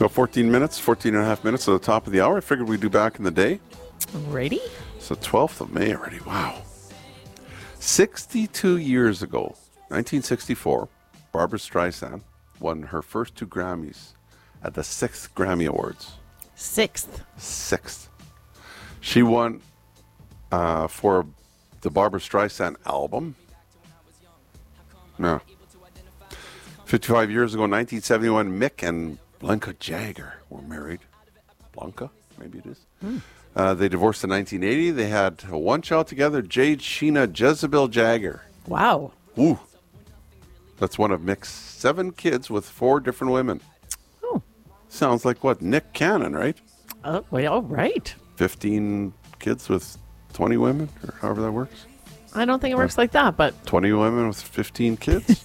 About 14 minutes, 14 and a half minutes at the top of the hour. I figured we'd do back in the day. Ready? It's the 12th of May already. Wow. 62 years ago, 1964, Barbra Streisand won her first 2 Grammys at the 6th Grammy Awards. 6th. She won for the Barbra Streisand album. No. 55 years ago, 1971, Mick and Blanca Jagger were married. Blanca, maybe it is. They divorced in 1980. They had one child together, Jade Sheena Jezebel Jagger. Wow. Ooh. That's one of Mick's 7 kids with 4 different women. Oh. Sounds like what? Nick Cannon, right? Well, right. 15 kids with 20 women, or however that works. I don't think it works like that, but 20 women with 15 kids.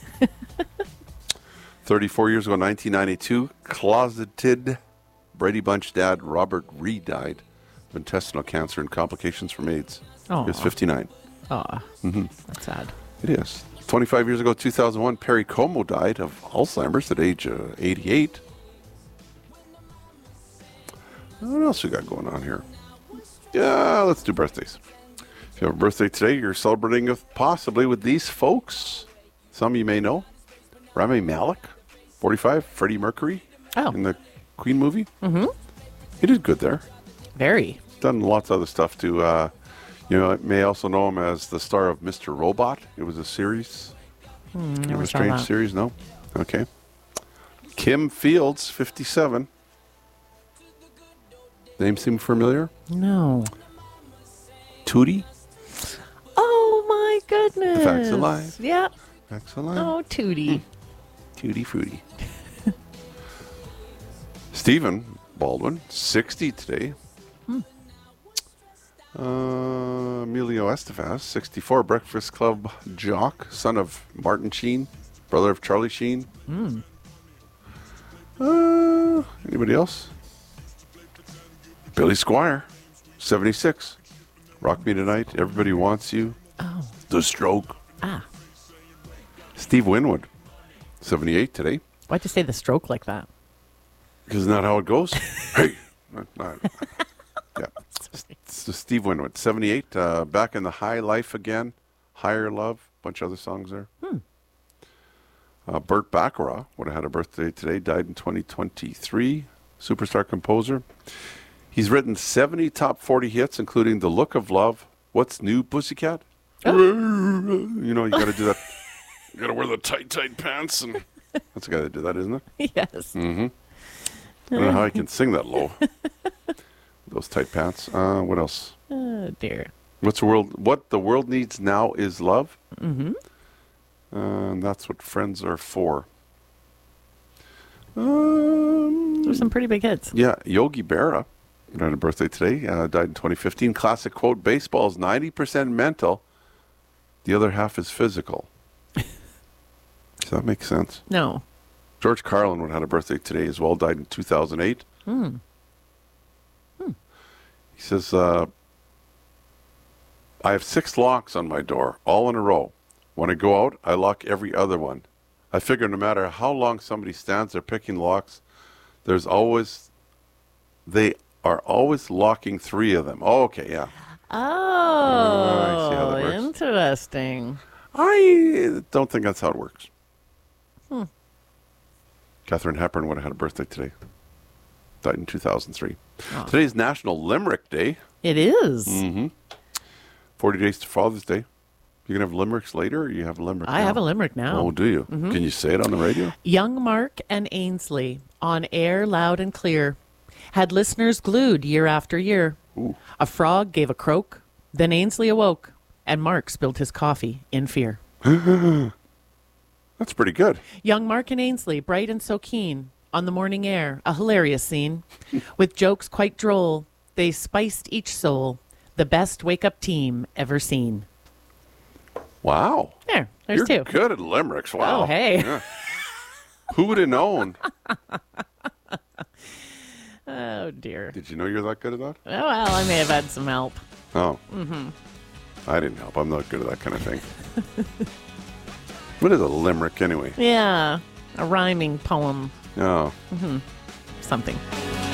34 years ago, 1992, closeted Brady Bunch dad Robert Reed died of intestinal cancer and complications from AIDS. Aw. He was 59. That's sad. It is. 25 years ago, 2001, Perry Como died of Alzheimer's at age 88. What else we got going on here? Yeah, let's do birthdays. If you have a birthday today, you're celebrating possibly with these folks. Some you may know. Rami Malek, 45, Freddie Mercury in the Queen movie. Mm-hmm. He did good there. Very. Done lots of other stuff too. You may also know him as the star of Mr. Robot. It was a series. Never a saw strange that. series, no? Okay. Kim Fields, 57. Name seem familiar? No. Tootie? Oh, my goodness. The Facts of Life. Yeah. Facts of Life. Oh, Tootie. Tutti Frutti. Stephen Baldwin, 60 today. Emilio Estevez, 64, Breakfast Club jock, son of Martin Sheen, brother of Charlie Sheen. Anybody else? Billy Squire, 76. Rock Me Tonight, Everybody Wants You. Oh. The Stroke. Ah. Steve Winwood, 78 today. Why'd you say the stroke like that? Because isn't that how it goes? Hey! Yeah. So Steve Winwood, 78. Back in the High Life again. Higher Love. Bunch of other songs there. Burt Bacharach would have had a birthday today. Died in 2023. Superstar composer. He's written 70 top 40 hits, including The Look of Love, What's New, Pussycat? You know, you got to do that. You got to wear the tight pants. And that's the guy that did that, isn't it? Yes. I don't know how he can sing that low. Those tight pants. What else? Oh, dear. What the world needs now is love. And that's what friends are for. There's some pretty big hits. Yeah, Yogi Berra had a birthday today. Died in 2015. Classic quote: "Baseball is 90% mental. The other half is physical." Does that make sense? No. George Carlin would have had a birthday today as well. Died in 2008. He says, "I have 6 locks on my door, all in a row. When I go out, I lock every other one. I figure no matter how long somebody stands there picking locks, they are always locking 3 of them." Oh, okay, yeah. Oh, I see how that works. interesting. I don't think that's how it works. Katharine Hepburn would have had a birthday today. Died in 2003. Today's National Limerick Day. It is. 40 days to Father's Day. You going to have limericks later, or you have a limerick I now? have a limerick now. Oh, do you? Can you say it on the radio? Young Mark and Ainsley, on air loud and clear, had listeners glued year after year. Ooh. A frog gave a croak, then Ainsley awoke, and Mark spilled his coffee in fear. That's pretty good. Young Mark and Ainsley, bright and so keen, on the morning air, a hilarious scene. With jokes quite droll, they spiced each soul, the best wake-up team ever seen. Wow. There's You're 2. good at limericks. Wow. Oh, hey. Yeah. Who would have known? Oh, dear. Did you know you're that good at that? Oh, well, I may have had some help. Oh. I didn't help. I'm not good at that kind of thing. What is a limerick anyway? Yeah, a rhyming poem. Oh. something.